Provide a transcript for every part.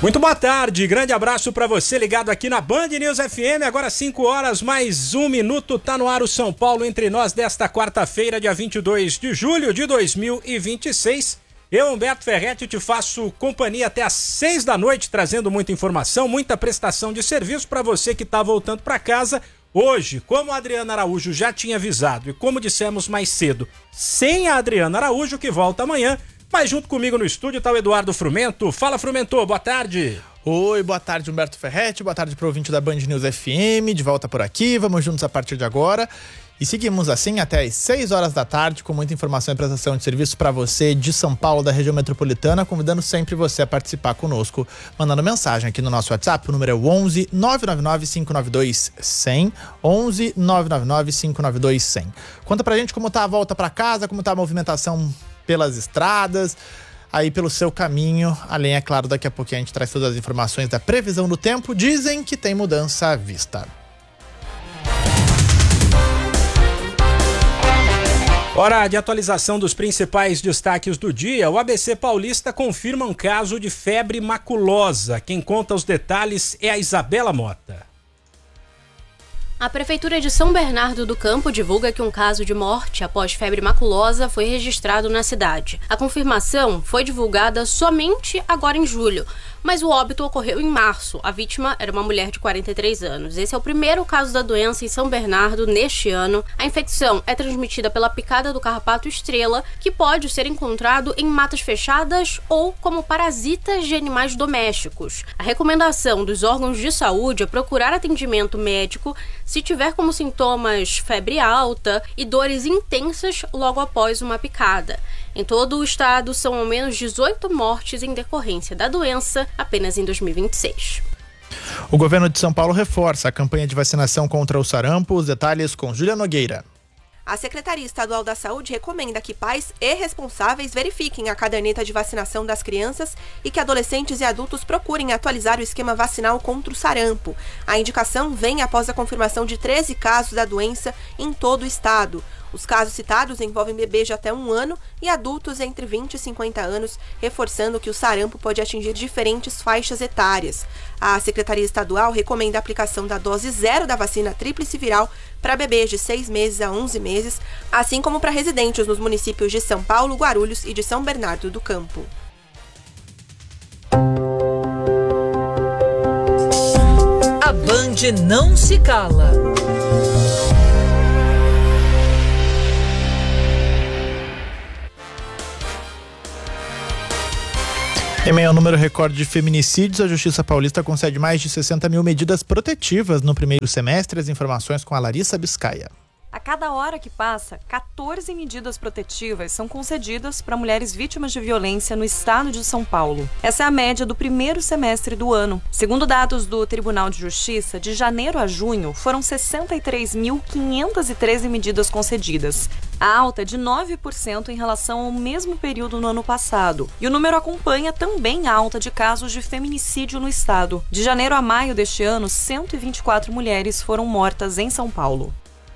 Muito boa tarde, grande abraço para você ligado aqui na Band News FM, agora 5 horas mais 1 minuto, tá no ar o São Paulo Entre Nós desta quarta-feira, dia 22 de julho de 2026. Eu, Humberto Ferretti, te faço companhia até às 6 da noite, trazendo muita informação, muita prestação de serviço para você que tá voltando para casa. Hoje, como a Adriana Araújo já tinha avisado e como dissemos mais cedo, sem a Adriana Araújo, que volta amanhã, mas junto comigo no estúdio tá o Eduardo Frumento. Fala, Frumento, boa tarde. Oi, boa tarde, Humberto Ferretti, boa tarde pro ouvinte da Band News FM, de volta por aqui, vamos juntos a partir de agora. E seguimos assim até às 6 horas da tarde, com muita informação e prestação de serviço para você de São Paulo, da região metropolitana, convidando sempre você a participar conosco, mandando mensagem aqui no nosso WhatsApp, o número é 11 999 592 100, 11 999 592 100. Conta pra gente como tá a volta para casa, como tá a movimentação pelas estradas, aí pelo seu caminho, além, é claro, daqui a pouquinho a gente traz todas as informações da previsão do tempo. Dizem que tem mudança à vista. Hora de atualização dos principais destaques do dia. O ABC Paulista confirma um caso de febre maculosa. Quem conta os detalhes é a Isabela Mota. A Prefeitura de São Bernardo do Campo divulga que um caso de morte após febre maculosa foi registrado na cidade. A confirmação foi divulgada somente agora em julho, mas o óbito ocorreu em março. A vítima era uma mulher de 43 anos. Esse é o primeiro caso da doença em São Bernardo neste ano. A infecção é transmitida pela picada do carrapato estrela, que pode ser encontrado em matas fechadas ou como parasitas de animais domésticos. A recomendação dos órgãos de saúde é procurar atendimento médico se tiver como sintomas febre alta e dores intensas logo após uma picada. Em todo o estado, são ao menos 18 mortes em decorrência da doença apenas em 2026. O governo de São Paulo reforça a campanha de vacinação contra o sarampo. Os detalhes com Júlia Nogueira. A Secretaria Estadual da Saúde recomenda que pais e responsáveis verifiquem a caderneta de vacinação das crianças e que adolescentes e adultos procurem atualizar o esquema vacinal contra o sarampo. A indicação vem após a confirmação de 13 casos da doença em todo o estado. Os casos citados envolvem bebês de até 1 ano e adultos entre 20 e 50 anos, reforçando que o sarampo pode atingir diferentes faixas etárias. A Secretaria Estadual recomenda a aplicação da dose 0 da vacina tríplice viral para bebês de 6 meses a 11 meses, assim como para residentes nos municípios de São Paulo, Guarulhos e de São Bernardo do Campo. A Band não se cala. Em meio ao número recorde de feminicídios, a Justiça Paulista concede mais de 60 mil medidas protetivas no primeiro semestre. As informações com a Larissa Biscaia. A cada hora que passa, 14 medidas protetivas são concedidas para mulheres vítimas de violência no estado de São Paulo. Essa é a média do primeiro semestre do ano. Segundo dados do Tribunal de Justiça, de janeiro a junho, foram 63.513 medidas concedidas. A alta é de 9% em relação ao mesmo período no ano passado. E o número acompanha também a alta de casos de feminicídio no estado. De janeiro a maio deste ano, 124 mulheres foram mortas em São Paulo.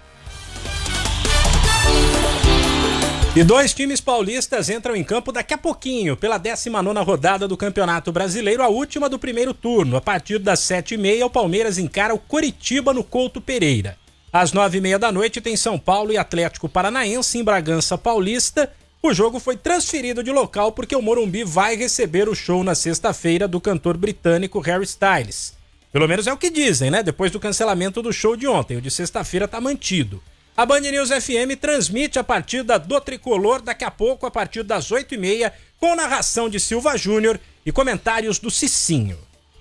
E 2 times paulistas entram em campo daqui a pouquinho, pela 19ª rodada do Campeonato Brasileiro, a última do primeiro turno. A partir das 7h30, o Palmeiras encara o Coritiba no Couto Pereira. Às 9h30 da noite tem São Paulo e Atlético Paranaense em Bragança Paulista. O jogo foi transferido de local porque o Morumbi vai receber o show na sexta-feira do cantor britânico Harry Styles. Pelo menos é o que dizem, né? Depois do cancelamento do show de ontem, o de sexta-feira tá mantido. A Band News FM transmite a partida do Tricolor daqui a pouco, a partir das 8h30, com narração de Silva Júnior e comentários do Cicinho.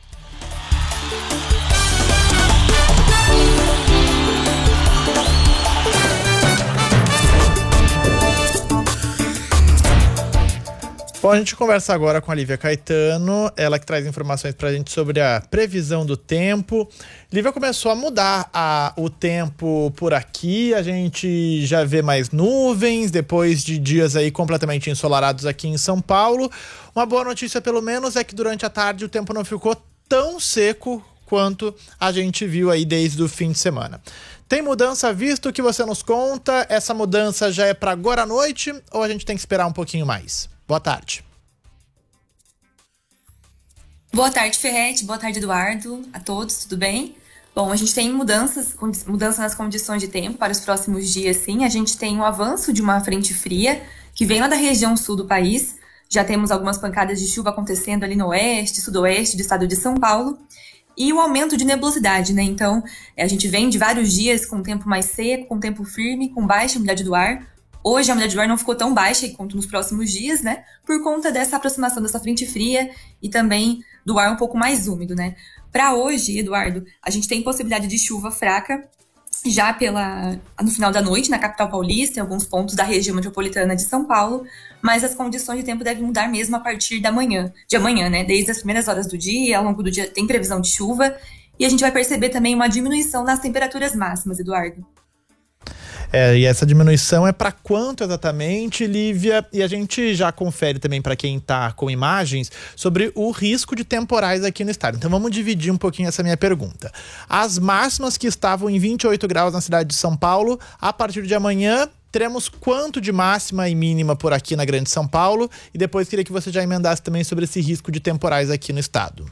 Bom, a gente conversa agora com a Lívia Caetano, ela que traz informações pra gente sobre a previsão do tempo. Lívia, começou a mudar o tempo por aqui, a gente já vê mais nuvens, depois de dias aí completamente ensolarados aqui em São Paulo. Uma boa notícia, pelo menos, é que durante a tarde o tempo não ficou tão seco quanto a gente viu aí desde o fim de semana. Tem mudança visto que você nos conta? Essa mudança já é para agora à noite ou a gente tem que esperar um pouquinho mais? Boa tarde. Boa tarde, Ferretti. Boa tarde, Eduardo. A todos, tudo bem? Bom, a gente tem mudança nas condições de tempo para os próximos dias, sim. A gente tem um avanço de uma frente fria que vem lá da região sul do país. Já temos algumas pancadas de chuva acontecendo ali no oeste, sudoeste do estado de São Paulo. E o aumento de nebulosidade, né? Então, a gente vem de vários dias com tempo mais seco, com tempo firme, com baixa umidade do ar. Hoje a umidade do ar não ficou tão baixa quanto nos próximos dias, né? Por conta dessa aproximação dessa frente fria e também do ar um pouco mais úmido, né? Para hoje, Eduardo, a gente tem possibilidade de chuva fraca já no final da noite na capital paulista, em alguns pontos da região metropolitana de São Paulo, mas as condições de tempo devem mudar mesmo a partir de amanhã, né? Desde as primeiras horas do dia, ao longo do dia tem previsão de chuva e a gente vai perceber também uma diminuição nas temperaturas máximas, Eduardo. E essa diminuição é para quanto exatamente, Lívia? E a gente já confere também para quem está com imagens sobre o risco de temporais aqui no estado. Então vamos dividir um pouquinho essa minha pergunta. As máximas que estavam em 28 graus na cidade de São Paulo, a partir de amanhã teremos quanto de máxima e mínima por aqui na Grande São Paulo? E depois queria que você já emendasse também sobre esse risco de temporais aqui no estado.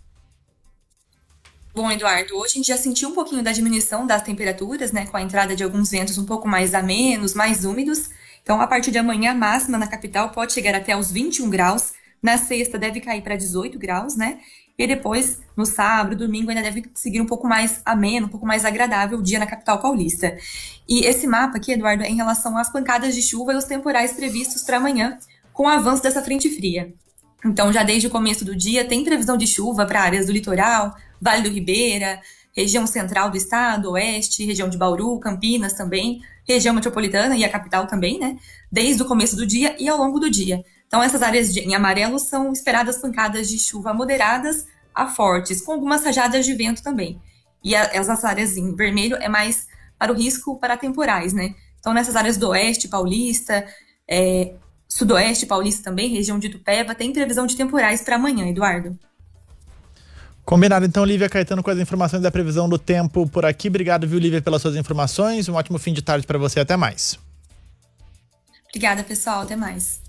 Bom, Eduardo, hoje a gente já sentiu um pouquinho da diminuição das temperaturas, né, com a entrada de alguns ventos um pouco mais amenos, mais úmidos. Então, a partir de amanhã, a máxima na capital pode chegar até os 21 graus. Na sexta, deve cair para 18 graus, né? E depois, no sábado, domingo, ainda deve seguir um pouco mais ameno, um pouco mais agradável o dia na capital paulista. E esse mapa aqui, Eduardo, é em relação às pancadas de chuva e os temporais previstos para amanhã, com o avanço dessa frente fria. Então, já desde o começo do dia, tem previsão de chuva para áreas do litoral, Vale do Ribeira, região central do estado, oeste, região de Bauru, Campinas também, região metropolitana e a capital também, né? Desde o começo do dia e ao longo do dia. Então, essas áreas em amarelo são esperadas pancadas de chuva moderadas a fortes, com algumas rajadas de vento também. E essas áreas em vermelho é mais para o risco para temporais, né? Então, nessas áreas do oeste paulista, sudoeste paulista também, região de Itupeva, tem previsão de temporais para amanhã, Eduardo. Combinado, então, Lívia Caetano com as informações da previsão do tempo por aqui. Obrigado, viu, Lívia, pelas suas informações. Um ótimo fim de tarde para você. Até mais. Obrigada, pessoal. Até mais.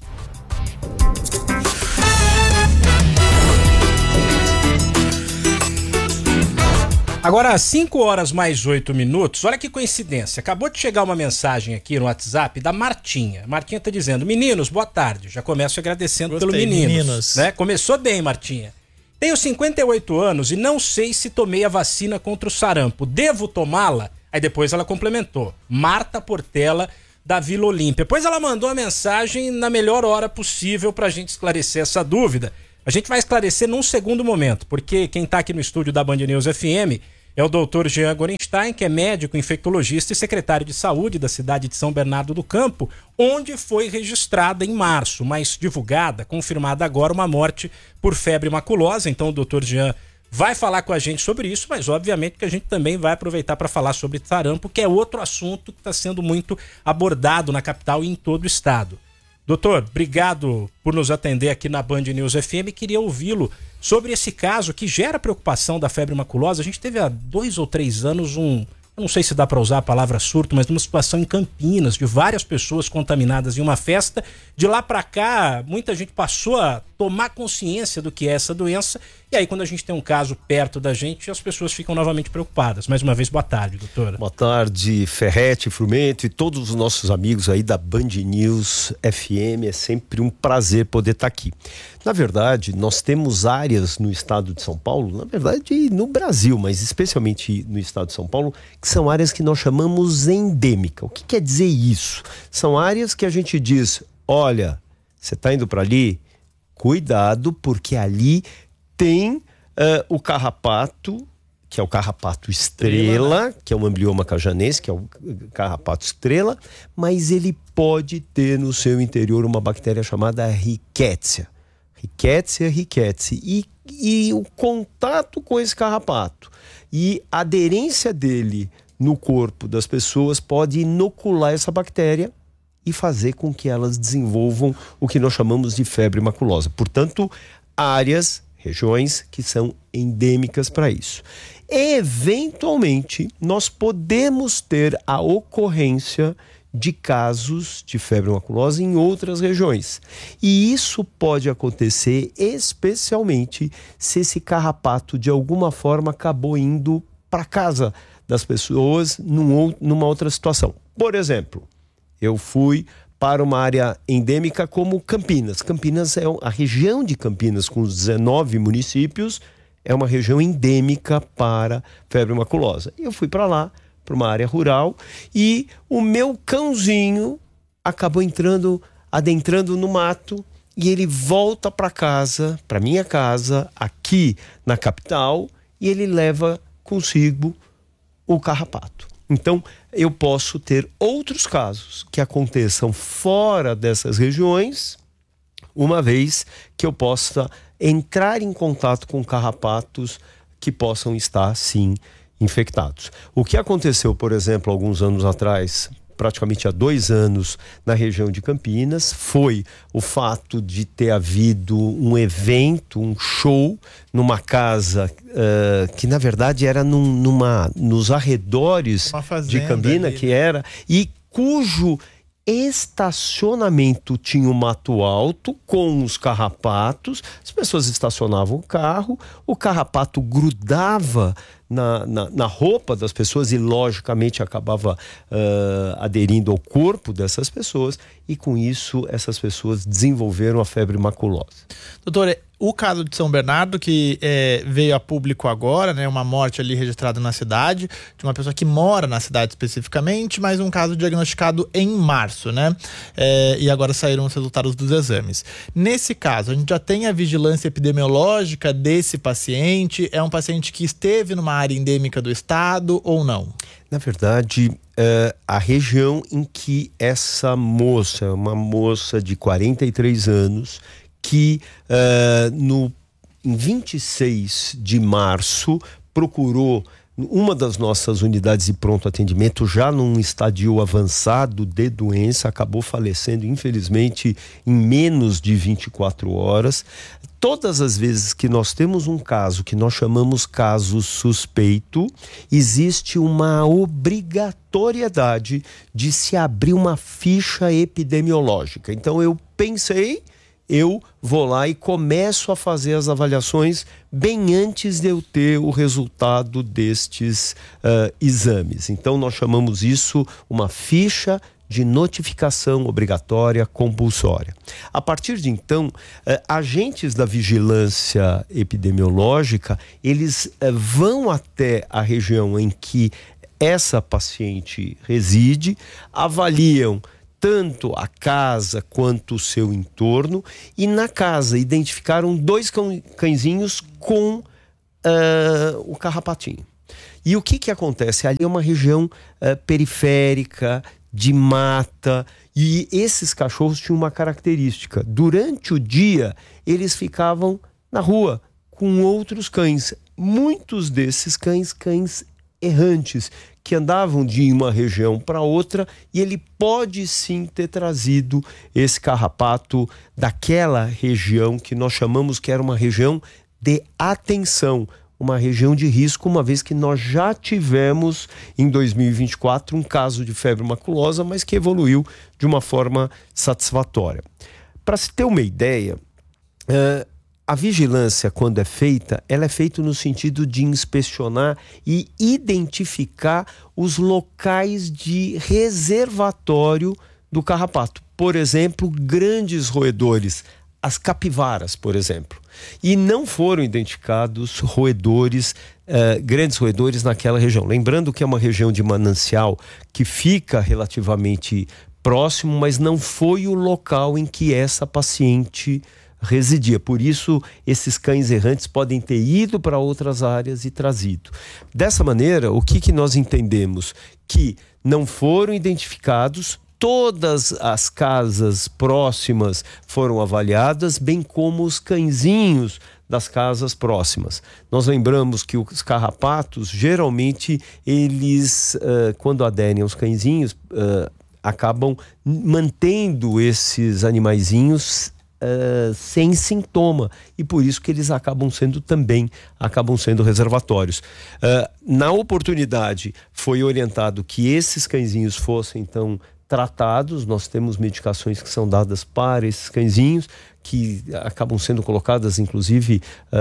Agora, 5 horas mais 8 minutos. Olha que coincidência. Acabou de chegar uma mensagem aqui no WhatsApp da Martinha. Martinha tá dizendo: meninos, boa tarde. Já começo agradecendo pelo meninos. Né? Começou bem, Martinha. Tenho 58 anos e não sei se tomei a vacina contra o sarampo. Devo tomá-la? Aí depois ela complementou. Marta Portela, da Vila Olímpia. Depois ela mandou a mensagem na melhor hora possível pra gente esclarecer essa dúvida. A gente vai esclarecer num segundo momento, porque quem tá aqui no estúdio da Band News FM é o Dr. Jean Gorenstein, que é médico, infectologista e secretário de saúde da cidade de São Bernardo do Campo, onde foi registrada em março, mas divulgada, confirmada agora, uma morte por febre maculosa. Então o Dr. Jean vai falar com a gente sobre isso, mas obviamente que a gente também vai aproveitar para falar sobre sarampo, que é outro assunto que está sendo muito abordado na capital e em todo o estado. Doutor, obrigado por nos atender aqui na Band News FM. Queria ouvi-lo sobre esse caso que gera preocupação da febre maculosa. A gente teve há 2 ou 3 anos eu não sei se dá para usar a palavra surto, mas uma situação em Campinas, de várias pessoas contaminadas em uma festa. De lá para cá, muita gente passou a tomar consciência do que é essa doença. E aí, quando a gente tem um caso perto da gente, as pessoas ficam novamente preocupadas. Mais uma vez, boa tarde, doutora. Boa tarde, Ferretti, Frumento e todos os nossos amigos aí da Band News FM. É sempre um prazer poder estar aqui. Na verdade, nós temos áreas no estado de São Paulo, na verdade no Brasil, mas especialmente no estado de São Paulo, que são áreas que nós chamamos endêmica. O que quer dizer isso? São áreas que a gente diz: olha, você está indo para ali? Cuidado, porque ali tem o carrapato, que é o carrapato estrela, né? Que é o amblioma cajanense, que é o carrapato estrela, mas ele pode ter no seu interior uma bactéria chamada Rickettsia. Rickettsia rickettsii. E o contato com esse carrapato e a aderência dele no corpo das pessoas pode inocular essa bactéria e fazer com que elas desenvolvam o que nós chamamos de febre maculosa. Portanto, regiões que são endêmicas para isso. Eventualmente, nós podemos ter a ocorrência de casos de febre maculosa em outras regiões. E isso pode acontecer especialmente se esse carrapato de alguma forma acabou indo para casa das pessoas numa outra situação. Por exemplo, eu fui para uma área endêmica como Campinas. Campinas a região de Campinas, com os 19 municípios, é uma região endêmica para febre maculosa. Eu fui para lá, para uma área rural, e o meu cãozinho acabou adentrando no mato, e ele volta para casa, para minha casa, aqui na capital, e ele leva consigo o carrapato. Então, eu posso ter outros casos que aconteçam fora dessas regiões, uma vez que eu possa entrar em contato com carrapatos que possam estar, sim, infectados. O que aconteceu, por exemplo, alguns anos atrás, praticamente há 2 anos, na região de Campinas, foi o fato de ter havido um evento, um show, numa casa que, na verdade, era nos arredores de Campinas, que era, e cujo estacionamento tinha um mato alto com os carrapatos. As pessoas estacionavam o carrapato grudava na roupa das pessoas e logicamente acabava aderindo ao corpo dessas pessoas, e com isso essas pessoas desenvolveram a febre maculosa. Doutor, o caso de São Bernardo, que veio a público agora, né, uma morte ali registrada na cidade, de uma pessoa que mora na cidade especificamente, mas um caso diagnosticado em março, né? E agora saíram os resultados dos exames. Nesse caso, a gente já tem a vigilância epidemiológica desse paciente? É um paciente que esteve numa área endêmica do estado ou não? Na verdade, a região em que essa moça, uma moça de 43 anos, que em 26 de março procurou uma das nossas unidades de pronto atendimento, já num estadio avançado de doença, acabou falecendo, infelizmente, em menos de 24 horas. Todas as vezes que nós temos um caso que nós chamamos caso suspeito, existe uma obrigatoriedade de se abrir uma ficha epidemiológica. Então eu vou lá e começo a fazer as avaliações bem antes de eu ter o resultado destes exames. Então nós chamamos isso uma ficha de notificação obrigatória compulsória. A partir de então, agentes da vigilância epidemiológica, eles vão até a região em que essa paciente reside, avaliam tanto a casa quanto o seu entorno, e na casa identificaram 2 cãezinhos com o carrapatinho. E o que acontece? Ali é uma região periférica, de mata, e esses cachorros tinham uma característica: durante o dia eles ficavam na rua com outros cães, muitos desses cães errantes, que andavam de uma região para outra, e ele pode sim ter trazido esse carrapato daquela região que nós chamamos que era uma região de atenção, uma região de risco, uma vez que nós já tivemos em 2024 um caso de febre maculosa, mas que evoluiu de uma forma satisfatória. Para se ter uma ideia, a vigilância, quando é feita, ela é feita no sentido de inspecionar e identificar os locais de reservatório do carrapato. Por exemplo, grandes roedores, as capivaras, por exemplo. E não foram identificados grandes roedores naquela região. Lembrando que é uma região de manancial que fica relativamente próximo, mas não foi o local em que essa paciente residia. Por isso, esses cães errantes podem ter ido para outras áreas e trazido. Dessa maneira, o que nós entendemos? Que não foram identificados. Todas as casas próximas foram avaliadas, bem como os cãezinhos das casas próximas. Nós lembramos que os carrapatos, geralmente, eles, quando aderem aos cãezinhos, acabam mantendo esses animaizinhos sem sintoma, e por isso que eles acabam sendo reservatórios. Na oportunidade, foi orientado que esses cãezinhos fossem, então, tratados. Nós temos medicações que são dadas para esses cãezinhos, que acabam sendo colocadas, inclusive,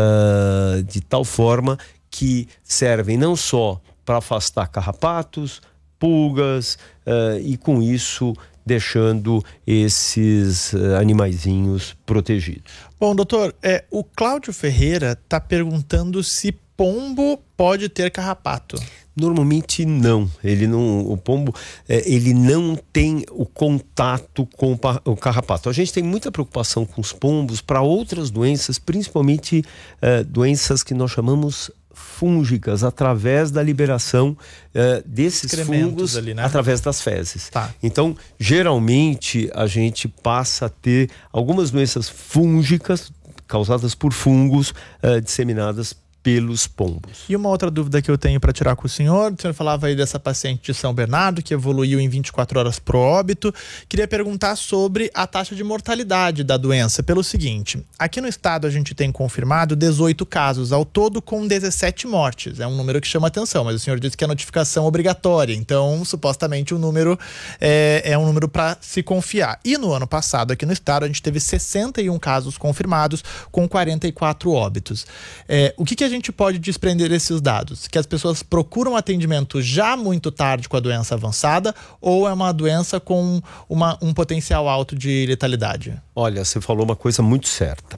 de tal forma que servem não só para afastar carrapatos, pulgas, e com isso deixando esses animaizinhos protegidos. Bom, doutor, o Cláudio Ferreira está perguntando se pombo pode ter carrapato. Normalmente não. O pombo, ele não tem o contato com o carrapato. A gente tem muita preocupação com os pombos para outras doenças, principalmente doenças que nós chamamos fúngicas, através da liberação desses fungos ali, né? Através das fezes. Tá. Então, geralmente, a gente passa a ter algumas doenças fúngicas causadas por fungos disseminadas pelos pombos. E uma outra dúvida que eu tenho para tirar com o senhor falava aí dessa paciente de São Bernardo que evoluiu em 24 horas pro óbito. Queria perguntar sobre a taxa de mortalidade da doença, pelo seguinte: aqui no estado a gente tem confirmado 18 casos ao todo, com 17 mortes. É um número que chama atenção, mas o senhor disse que é notificação obrigatória, então supostamente o número é um número para se confiar. E no ano passado aqui no estado a gente teve 61 casos confirmados, com 44 óbitos. O que a gente pode desprender desses dados? Que as pessoas procuram atendimento já muito tarde com a doença avançada, ou é uma doença com um potencial alto de letalidade? Olha, você falou uma coisa muito certa.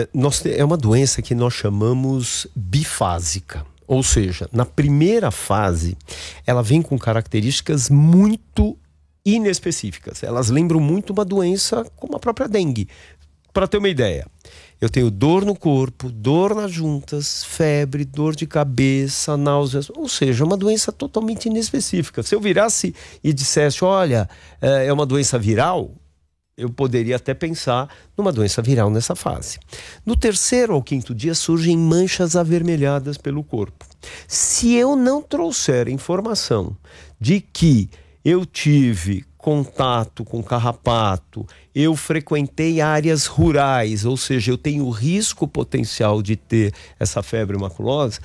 É uma doença que nós chamamos bifásica. Ou seja, na primeira fase, ela vem com características muito inespecíficas. Elas lembram muito uma doença como a própria dengue. Para ter uma ideia, eu tenho dor no corpo, dor nas juntas, febre, dor de cabeça, náuseas, ou seja, uma doença totalmente inespecífica. Se eu virasse e dissesse, olha, é uma doença viral, eu poderia até pensar numa doença viral nessa fase. No 3º ao 5º dia surgem manchas avermelhadas pelo corpo. Se eu não trouxer informação de que eu tive contato com carrapato, eu frequentei áreas rurais, ou seja, eu tenho risco potencial de ter essa febre maculosa,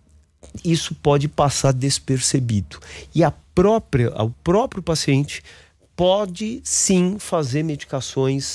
isso pode passar despercebido. E o próprio paciente pode sim fazer medicações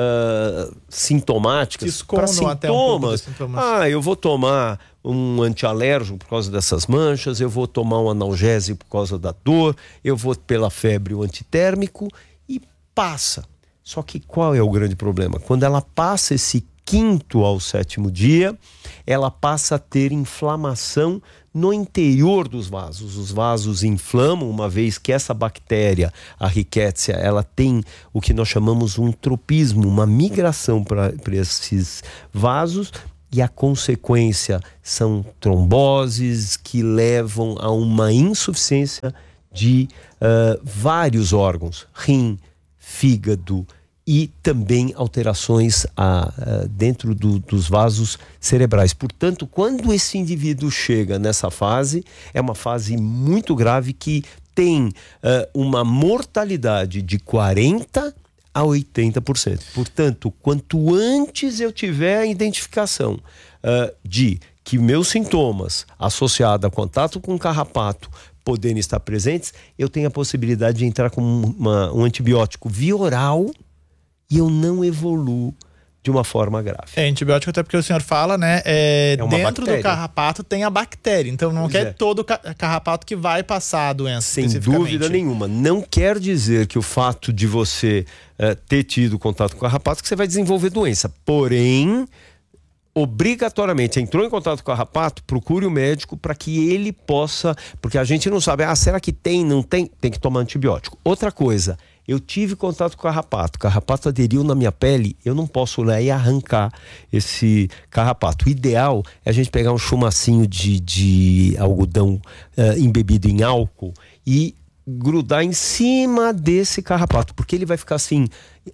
sintomáticas para sintomas. Eu vou tomar um antialérgico por causa dessas manchas, eu vou tomar um analgésico por causa da dor, eu vou pela febre o antitérmico e passa. Só que qual é o grande problema? Quando ela passa esse 5º ao 7º dia, ela passa a ter inflamação no interior dos vasos. Os vasos inflamam, uma vez que essa bactéria, a Rickettsia, ela tem o que nós chamamos um tropismo, uma migração para esses vasos, e a consequência são tromboses que levam a uma insuficiência de vários órgãos, rim, fígado, e também alterações dentro dos vasos cerebrais. Portanto, quando esse indivíduo chega nessa fase, é uma fase muito grave que tem uma mortalidade de 40% a 80%. Portanto, quanto antes eu tiver a identificação de que meus sintomas associados a contato com carrapato poderem estar presentes, eu tenho a possibilidade de entrar com um antibiótico via oral e eu não evoluo de uma forma grave. Antibiótico até porque o senhor fala, né? Dentro bactéria. Do carrapato tem a bactéria, então não quer todo carrapato que vai passar a doença. Sem dúvida nenhuma. Não quer dizer que o fato de você ter tido contato com carrapato que você vai desenvolver doença. Porém, obrigatoriamente, entrou em contato com o carrapato, procure o médico para que ele possa... Porque a gente não sabe, será que tem, não tem? Tem que tomar antibiótico. Outra coisa, eu tive contato com o carrapato aderiu na minha pele, eu não posso ir lá e arrancar esse carrapato. O ideal é a gente pegar um chumacinho de algodão embebido em álcool e grudar em cima desse carrapato, porque ele vai ficar assim,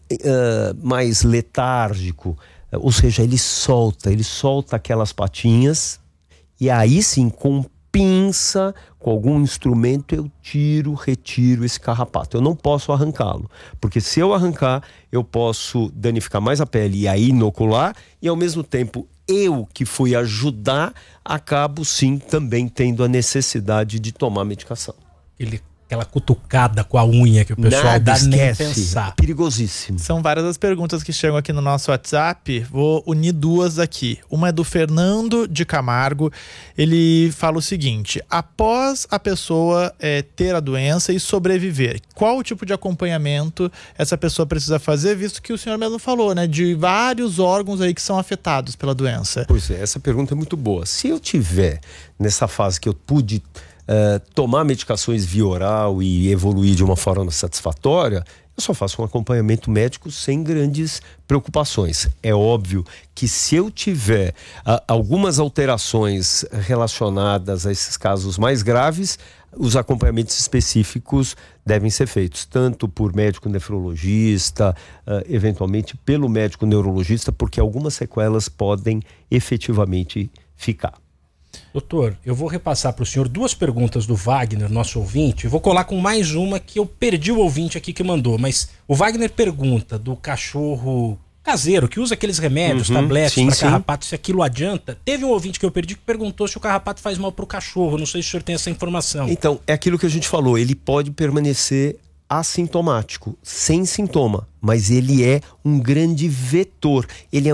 mais letárgico, ou seja, ele solta aquelas patinhas e aí sim, com pinça, com algum instrumento, eu retiro esse carrapato. Eu não posso arrancá-lo, porque se eu arrancar, eu posso danificar mais a pele e aí inocular, e ao mesmo tempo, eu que fui ajudar, acabo sim também tendo a necessidade de tomar medicação. Ele aquela cutucada com a unha que o pessoal Nada, dá nem esquece. pensar. Perigosíssimo. São várias as perguntas que chegam aqui no nosso WhatsApp. Vou unir duas aqui. Uma é do Fernando de Camargo. Ele fala o seguinte: após a pessoa ter a doença e sobreviver, qual o tipo de acompanhamento essa pessoa precisa fazer, visto que o senhor mesmo falou, né, de vários órgãos aí que são afetados pela doença? Pois é, essa pergunta é muito boa. Se eu tiver nessa fase que eu pude tomar medicações via oral e evoluir de uma forma satisfatória, eu só faço um acompanhamento médico sem grandes preocupações. É óbvio que se eu tiver algumas alterações relacionadas a esses casos mais graves, os acompanhamentos específicos devem ser feitos, tanto por médico nefrologista, eventualmente pelo médico neurologista, porque algumas sequelas podem efetivamente ficar. Doutor, eu vou repassar para o senhor duas perguntas do Wagner, nosso ouvinte. Eu vou colar com mais uma que eu perdi o ouvinte aqui que mandou, mas o Wagner pergunta do cachorro caseiro, que usa aqueles remédios, tabletes para carrapato, se aquilo adianta. Teve um ouvinte que eu perdi que perguntou se o carrapato faz mal para o cachorro. Não sei se o senhor tem essa informação. Então, é aquilo que a gente falou, ele pode permanecer assintomático, sem sintoma, mas ele é um grande vetor.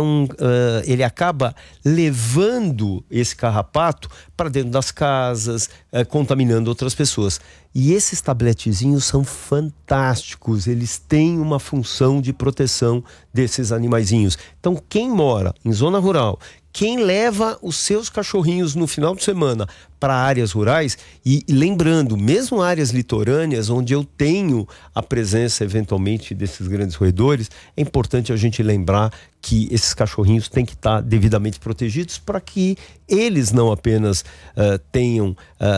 Ele acaba levando esse carrapato para dentro das casas, contaminando outras pessoas. E esses tabletezinhos são fantásticos, eles têm uma função de proteção desses animaizinhos. Então, quem mora em zona rural, quem leva os seus cachorrinhos no final de semana para áreas rurais, e lembrando, mesmo áreas litorâneas, onde eu tenho a presença eventualmente desses grandes roedores, é importante a gente lembrar que esses cachorrinhos têm que estar devidamente protegidos para que eles não apenas tenham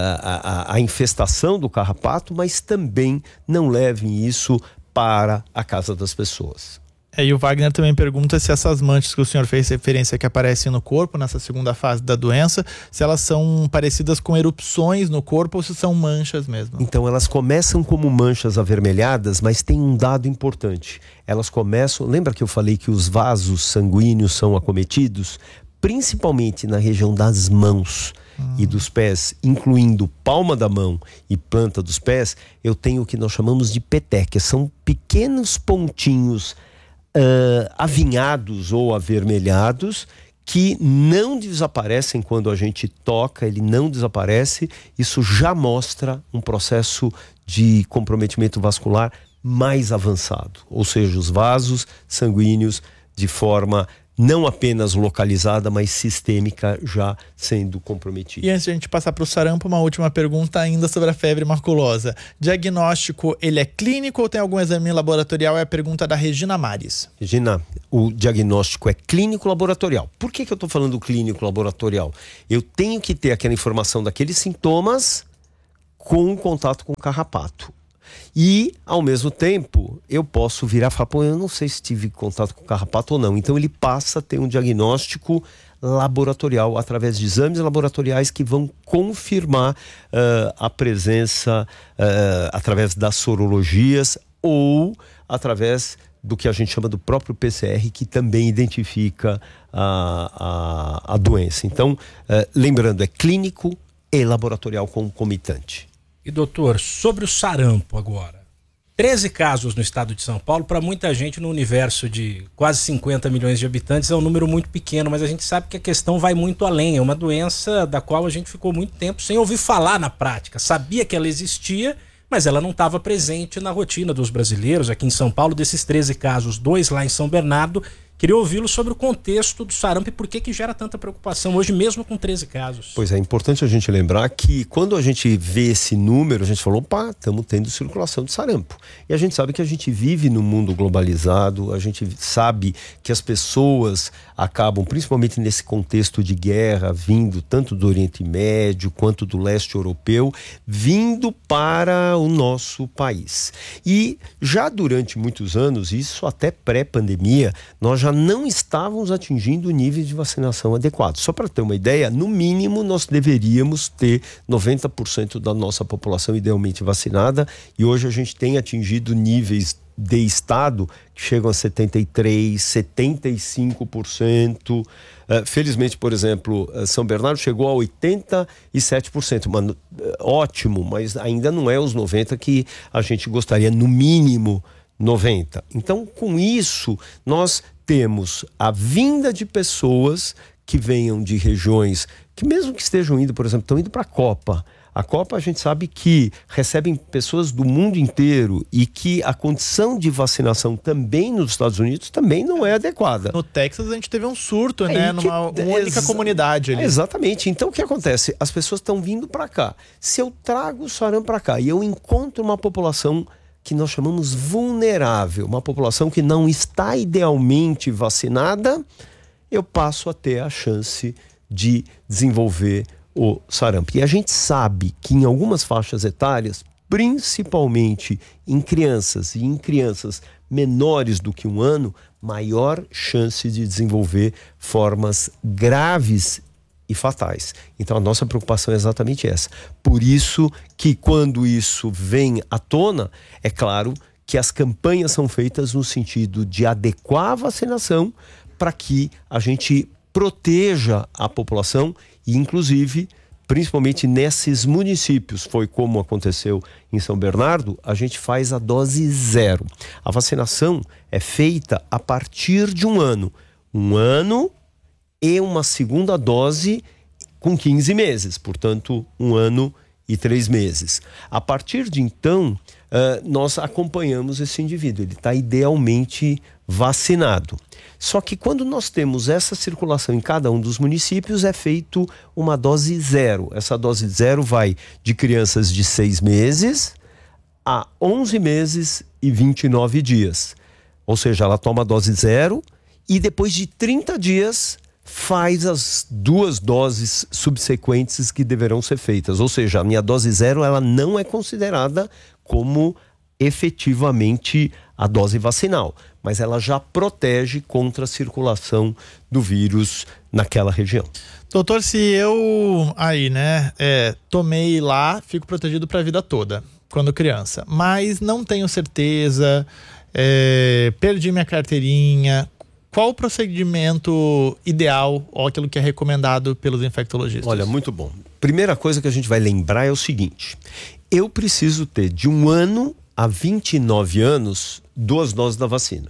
a infestação do carrapato, mas também não levem isso para a casa das pessoas. E o Wagner também pergunta se essas manchas que o senhor fez referência que aparecem no corpo, nessa segunda fase da doença, se elas são parecidas com erupções no corpo ou se são manchas mesmo. Então elas começam como manchas avermelhadas, mas tem um dado importante. Elas começam, lembra que eu falei que os vasos sanguíneos são acometidos? Principalmente na região das mãos e dos pés, incluindo palma da mão e planta dos pés, eu tenho o que nós chamamos de petequias. São pequenos pontinhos avinhados ou avermelhados que não desaparecem quando a gente toca, ele não desaparece. Isso já mostra um processo de comprometimento vascular mais avançado, ou seja, os vasos sanguíneos de forma não apenas localizada, mas sistêmica já sendo comprometida. E antes de a gente passar para o sarampo, uma última pergunta ainda sobre a febre maculosa. Diagnóstico, ele é clínico ou tem algum exame laboratorial? É a pergunta da Regina Mares. Regina, o diagnóstico é clínico laboratorial. Por que eu estou falando clínico laboratorial? Eu tenho que ter aquela informação daqueles sintomas com contato com o carrapato. E, ao mesmo tempo, eu posso virar e falar, pô, eu não sei se tive contato com o carrapato ou não. Então ele passa a ter um diagnóstico laboratorial através de exames laboratoriais que vão confirmar a presença através das sorologias ou através do que a gente chama do próprio PCR, que também identifica a doença. Então, lembrando, é clínico e laboratorial concomitante. E doutor, sobre o sarampo agora. 13 casos no estado de São Paulo, para muita gente no universo de quase 50 milhões de habitantes é um número muito pequeno, mas a gente sabe que a questão vai muito além. É uma doença da qual a gente ficou muito tempo sem ouvir falar na prática. Sabia que ela existia, mas ela não estava presente na rotina dos brasileiros. Aqui em São Paulo, desses 13 casos, 2 lá em São Bernardo. Queria ouvi-lo sobre o contexto do sarampo e por que gera tanta preocupação hoje, mesmo com 13 casos. Pois é, importante a gente lembrar que quando a gente vê esse número, a gente falou, opa, estamos tendo circulação de sarampo. E a gente sabe que a gente vive num mundo globalizado, a gente sabe que as pessoas acabam, principalmente nesse contexto de guerra, vindo tanto do Oriente Médio quanto do leste europeu, vindo para o nosso país. E já durante muitos anos, isso até pré-pandemia, nós já não estávamos atingindo níveis de vacinação adequados. Só para ter uma ideia, no mínimo nós deveríamos ter 90% da nossa população idealmente vacinada e hoje a gente tem atingido níveis de estado que chegam a 73%, 75%. Felizmente, por exemplo, São Bernardo chegou a 87%. Mano, ótimo, mas ainda não é os 90% que a gente gostaria, no mínimo 90%. Então, com isso, nós temos a vinda de pessoas que venham de regiões que, mesmo que estejam indo, por exemplo, estão indo para a Copa. A Copa, a gente sabe que recebem pessoas do mundo inteiro e que a condição de vacinação também nos Estados Unidos também não é adequada. No Texas a gente teve um surto, né? Numa única comunidade ali. Exatamente. Então o que acontece? As pessoas estão vindo para cá. Se eu trago o sarampo para cá e eu encontro uma população que nós chamamos vulnerável, uma população que não está idealmente vacinada, eu passo a ter a chance de desenvolver o sarampo. E a gente sabe que em algumas faixas etárias, principalmente em crianças e em crianças menores do que 1 ano, maior chance de desenvolver formas graves e fatais. Então a nossa preocupação é exatamente essa. Por isso que quando isso vem à tona, é claro que as campanhas são feitas no sentido de adequar a vacinação para que a gente proteja a população e, inclusive, principalmente nesses municípios, foi como aconteceu em São Bernardo, a gente faz a dose 0. A vacinação é feita a partir de 1 ano. 1 ano e uma segunda dose com 15 meses, portanto, 1 ano e 3 meses. A partir de então, nós acompanhamos esse indivíduo, ele está idealmente vacinado. Só que quando nós temos essa circulação em cada um dos municípios, é feito uma dose 0. Essa dose 0 vai de crianças de 6 meses a 11 meses e 29 dias. Ou seja, ela toma a dose 0 e depois de 30 dias faz as 2 doses subsequentes que deverão ser feitas. Ou seja, a minha dose 0 ela não é considerada como efetivamente a dose vacinal, mas ela já protege contra a circulação do vírus naquela região. Doutor, se eu tomei lá, fico protegido para a vida toda, quando criança, mas não tenho certeza, perdi minha carteirinha, qual o procedimento ideal ou aquilo que é recomendado pelos infectologistas? Olha, muito bom. Primeira coisa que a gente vai lembrar é o seguinte: eu preciso ter de 1 ano a 29 anos 2 doses da vacina.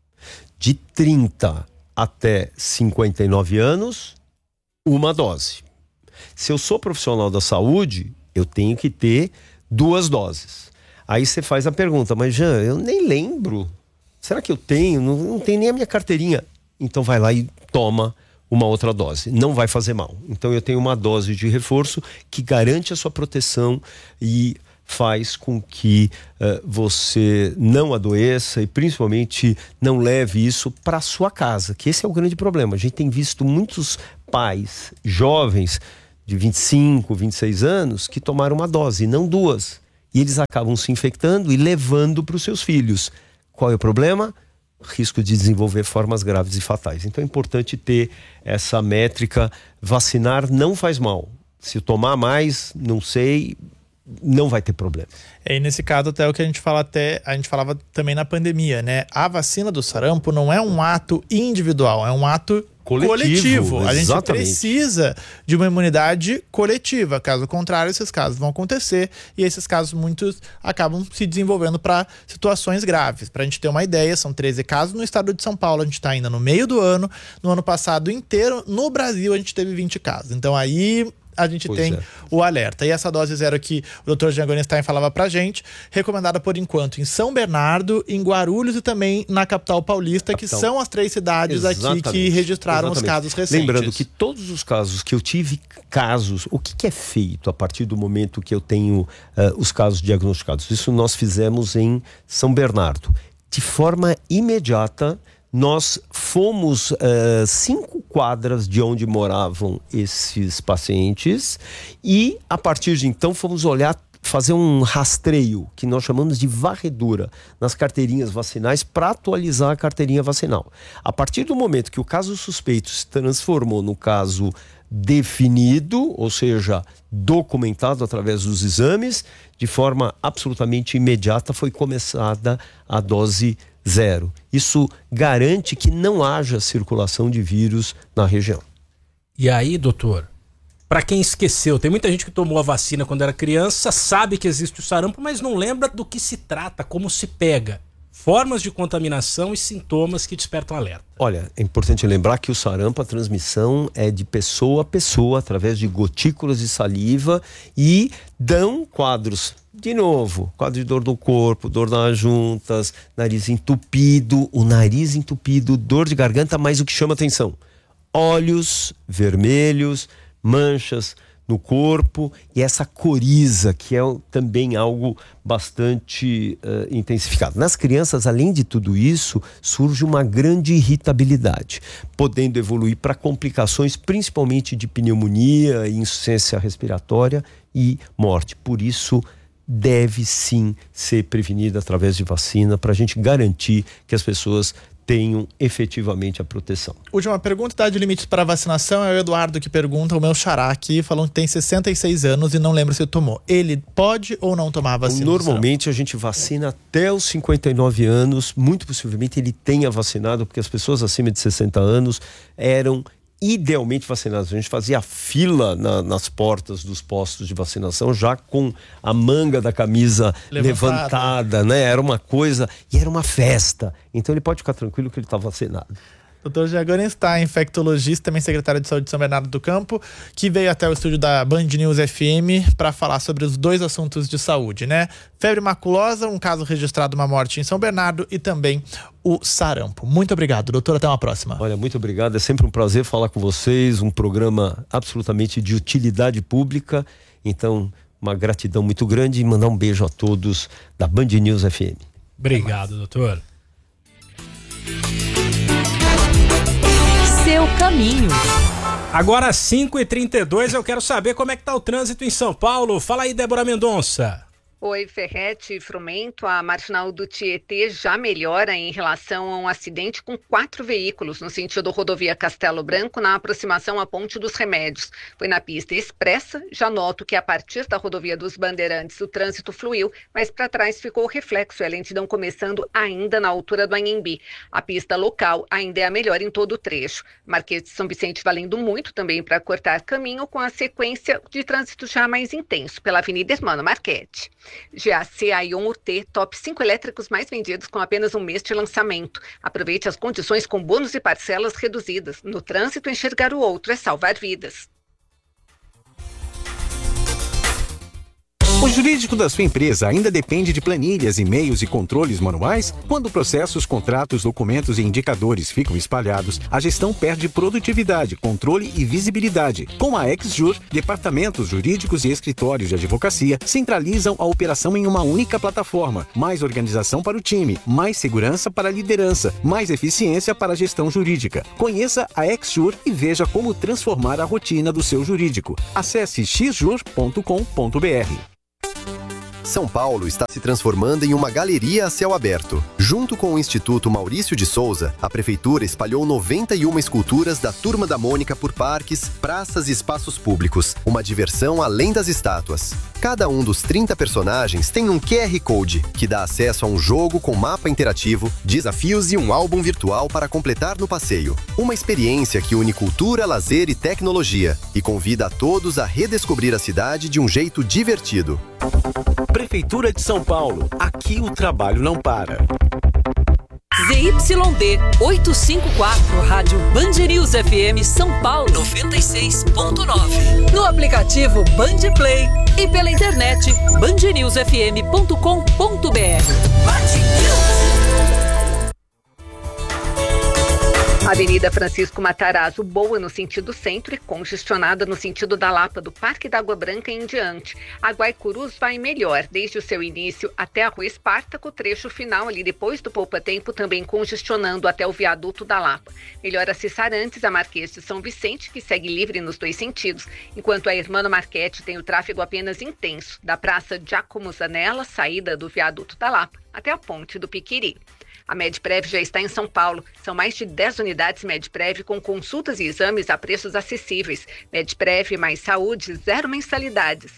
De 30 até 59 anos, 1 dose. Se eu sou profissional da saúde, eu tenho que ter 2 doses. Aí você faz a pergunta, mas Jean, eu nem lembro. Será que eu tenho? Não tenho nem a minha carteirinha. Então vai lá e toma uma outra dose. Não vai fazer mal. Então eu tenho uma dose de reforço que garante a sua proteção e faz com que você não adoeça e principalmente não leve isso para sua casa, que esse é o grande problema. A gente tem visto muitos pais jovens de 25, 26 anos que tomaram 1 dose, não 2. E eles acabam se infectando e levando para os seus filhos. Qual é o problema? Risco de desenvolver formas graves e fatais. Então é importante ter essa métrica. Vacinar não faz mal. Se tomar mais, não sei, não vai ter problema. E nesse caso até o que a gente falava também na pandemia, né? A vacina do sarampo não é um ato individual, é um ato coletivo. A gente precisa de uma imunidade coletiva. Caso contrário, esses casos vão acontecer e esses casos muitos acabam se desenvolvendo para situações graves. Para a gente ter uma ideia, são 13 casos no estado de São Paulo, a gente está ainda no meio do ano. No ano passado inteiro, no Brasil, a gente teve 20 casos. Então aí a gente tem o alerta. E essa dose 0 que o Dr. Jean Gorenstein falava pra gente, recomendada por enquanto em São Bernardo, em Guarulhos e também na capital paulista, que são as 3 cidades aqui que registraram os casos recentes. Lembrando que todos os casos que eu tive o que é feito a partir do momento que eu tenho os casos diagnosticados? Isso nós fizemos em São Bernardo. De forma imediata, nós fomos 5 quadras de onde moravam esses pacientes e a partir de então fomos fazer um rastreio que nós chamamos de varredura nas carteirinhas vacinais para atualizar a carteirinha vacinal. A partir do momento que o caso suspeito se transformou no caso definido, ou seja, documentado através dos exames, de forma absolutamente imediata foi começada a dose 0. Isso garante que não haja circulação de vírus na região. E aí, doutor, para quem esqueceu, tem muita gente que tomou a vacina quando era criança, sabe que existe o sarampo, mas não lembra do que se trata, como se pega. Formas de contaminação e sintomas que despertam alerta. Olha, é importante lembrar que o sarampo, a transmissão é de pessoa a pessoa, através de gotículas de saliva, e dão quadros, de novo, quadro de dor do corpo, dor nas juntas, nariz entupido, dor de garganta, mas o que chama atenção, olhos vermelhos, manchas no corpo e essa coriza, que é também algo bastante intensificado. Nas crianças, além de tudo isso, surge uma grande irritabilidade, podendo evoluir para complicações, principalmente de pneumonia, insuficiência respiratória e morte. Por isso, deve sim ser prevenida através de vacina, para a gente garantir que as pessoas tenham efetivamente a proteção. Última pergunta, idade de limites para vacinação, é o Eduardo que pergunta, o meu xará aqui, falando que tem 66 anos e não lembra se tomou. Ele pode ou não tomar a vacina? Normalmente a gente vacina até os 59 anos, muito possivelmente ele tenha vacinado, porque as pessoas acima de 60 anos eram idealmente vacinadas. A gente fazia fila nas portas dos postos de vacinação, já com a manga da camisa levantada, né? Era uma coisa, e era uma festa. Então ele pode ficar tranquilo que ele está vacinado. Dr. Giagani está infectologista, também secretário de Saúde de São Bernardo do Campo, que veio até o estúdio da Band News FM para falar sobre os dois assuntos de saúde, né? Febre maculosa, um caso registrado, uma morte em São Bernardo, e também o sarampo. Muito obrigado, doutor. Até uma próxima. Olha, muito obrigado. É sempre um prazer falar com vocês. Um programa absolutamente de utilidade pública. Então, uma gratidão muito grande e mandar um beijo a todos da Band News FM. Obrigado, doutor. Seu caminho. Agora, 5h32, eu quero saber como é que tá o trânsito em São Paulo. Fala aí, Débora Mendonça. Oi, Ferretti e Frumento. A marginal do Tietê já melhora em relação a um acidente com 4 veículos no sentido rodovia Castelo Branco, na aproximação à Ponte dos Remédios. Foi na pista expressa. Já noto que a partir da rodovia dos Bandeirantes o trânsito fluiu, mas para trás ficou o reflexo, a lentidão começando ainda na altura do Anhembi. A pista local ainda é a melhor em todo o trecho. Marquês de São Vicente valendo muito também para cortar caminho, com a sequência de trânsito já mais intenso pela Avenida Hermano Marchetti. GAC Aion UT, top 5 elétricos mais vendidos com apenas um mês de lançamento. Aproveite as condições com bônus e parcelas reduzidas. No trânsito, enxergar o outro é salvar vidas. O jurídico da sua empresa ainda depende de planilhas, e-mails e controles manuais? Quando processos, contratos, documentos e indicadores ficam espalhados, a gestão perde produtividade, controle e visibilidade. Com a XJur, departamentos jurídicos e escritórios de advocacia centralizam a operação em uma única plataforma. Mais organização para o time, mais segurança para a liderança, mais eficiência para a gestão jurídica. Conheça a XJur e veja como transformar a rotina do seu jurídico. Acesse xjur.com.br. São Paulo está se transformando em uma galeria a céu aberto. Junto com o Instituto Maurício de Souza, a Prefeitura espalhou 91 esculturas da Turma da Mônica por parques, praças e espaços públicos. Uma diversão além das estátuas. Cada um dos 30 personagens tem um QR Code, que dá acesso a um jogo com mapa interativo, desafios e um álbum virtual para completar no passeio. Uma experiência que une cultura, lazer e tecnologia e convida a todos a redescobrir a cidade de um jeito divertido. Prefeitura de São Paulo. Aqui o trabalho não para. ZYD 854, Rádio Band News FM São Paulo 96.9. No aplicativo Band Play e pela internet bandnewsfm.com.br. Avenida Francisco Matarazzo, boa no sentido centro e congestionada no sentido da Lapa, do Parque da Água Branca em diante. A Guaicurus vai melhor, desde o seu início até a Rua Espartaco, o trecho final ali depois do Poupa Tempo também congestionando até o viaduto da Lapa. Melhor acessar antes a Marquês de São Vicente, que segue livre nos dois sentidos, enquanto a Hermano Marchetti tem o tráfego apenas intenso, da Praça Giacomo Zanella, saída do viaduto da Lapa, até a Ponte do Piquiri. A Medprev já está em São Paulo. São mais de 10 unidades Medprev com consultas e exames a preços acessíveis. Medprev mais saúde, 0 mensalidades.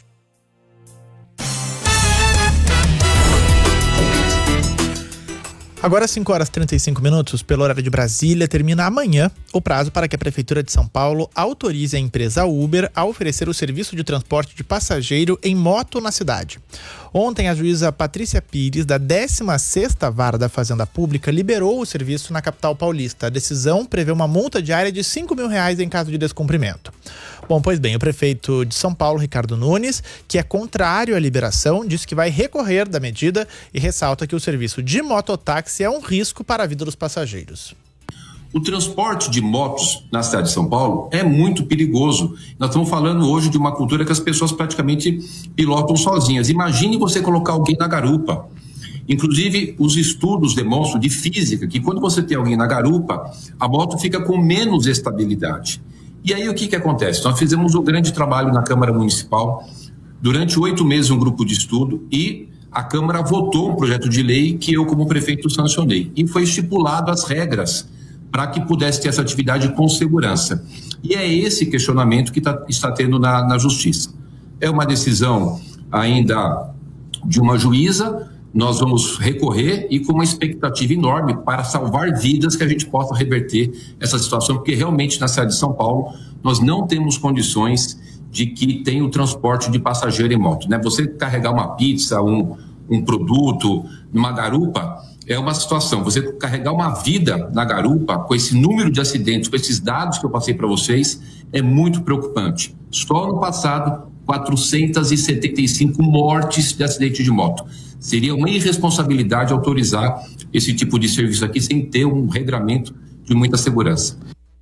Agora, 5 horas e 35 minutos, pelo horário de Brasília, termina amanhã o prazo para que a Prefeitura de São Paulo autorize a empresa Uber a oferecer o serviço de transporte de passageiro em moto na cidade. Ontem, a juíza Patrícia Pires, da 16ª Vara da Fazenda Pública, liberou o serviço na capital paulista. A decisão prevê uma multa diária de R$ 5.000 em caso de descumprimento. Bom, pois bem, o prefeito de São Paulo, Ricardo Nunes, que é contrário à liberação, disse que vai recorrer da medida e ressalta que o serviço de mototáxi é um risco para a vida dos passageiros. O transporte de motos na cidade de São Paulo é muito perigoso. Nós estamos falando hoje de uma cultura que as pessoas praticamente pilotam sozinhas. Imagine você colocar alguém na garupa. Inclusive, os estudos demonstram de física que quando você tem alguém na garupa, a moto fica com menos estabilidade. E aí o que acontece? Nós fizemos um grande trabalho na Câmara Municipal, durante 8 meses um grupo de estudo, e a Câmara votou um projeto de lei que eu como prefeito sancionei. E foi estipulado as regras para que pudesse ter essa atividade com segurança. E é esse questionamento que está tendo na Justiça. É uma decisão ainda de uma juíza, nós vamos recorrer e com uma expectativa enorme para salvar vidas, que a gente possa reverter essa situação, porque realmente na cidade de São Paulo nós não temos condições de que tenha o transporte de passageiro em moto, né? Você carregar uma pizza, um produto numa garupa é uma situação. Você carregar uma vida na garupa com esse número de acidentes, com esses dados que eu passei para vocês, é muito preocupante. Só no passado, 475 mortes de acidente de moto. Seria uma irresponsabilidade autorizar esse tipo de serviço aqui sem ter um regramento de muita segurança.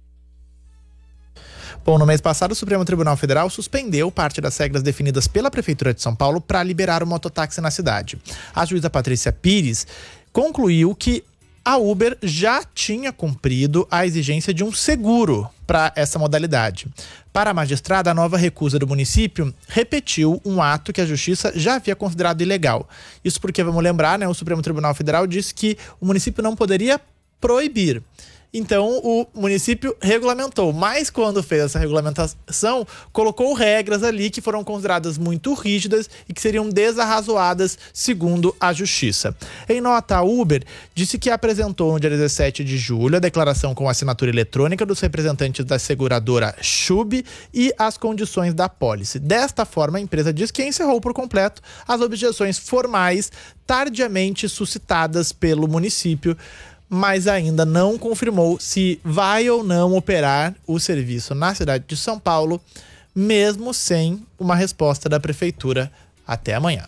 Bom, no mês passado, o Supremo Tribunal Federal suspendeu parte das regras definidas pela Prefeitura de São Paulo para liberar o mototáxi na cidade. A juíza Patrícia Pires concluiu que a Uber já tinha cumprido a exigência de um seguro para essa modalidade. Para a magistrada, a nova recusa do município repetiu um ato que a Justiça já havia considerado ilegal. Isso porque, vamos lembrar, né, o Supremo Tribunal Federal disse que o município não poderia proibir. Então, o município regulamentou, mas quando fez essa regulamentação, colocou regras ali que foram consideradas muito rígidas e que seriam desarrazoadas, segundo a Justiça. Em nota, a Uber disse que apresentou no dia 17 de julho a declaração com assinatura eletrônica dos representantes da seguradora Schub e as condições da pólice. Desta forma, a empresa diz que encerrou por completo as objeções formais tardiamente suscitadas pelo município, mas ainda não confirmou se vai ou não operar o serviço na cidade de São Paulo, mesmo sem uma resposta da Prefeitura até amanhã.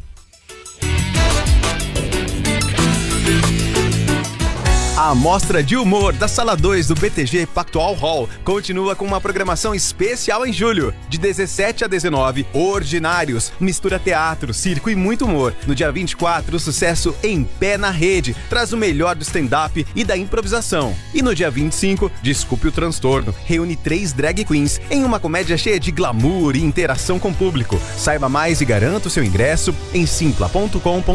A Mostra de Humor da Sala 2 do BTG Pactual Hall continua com uma programação especial em julho. De 17 a 19, Ordinários, mistura teatro, circo e muito humor. No dia 24, o sucesso Em Pé na Rede traz o melhor do stand-up e da improvisação. E no dia 25, Desculpe o Transtorno, reúne 3 drag queens em uma comédia cheia de glamour e interação com o público. Saiba mais e garanta o seu ingresso em simpla.com.br.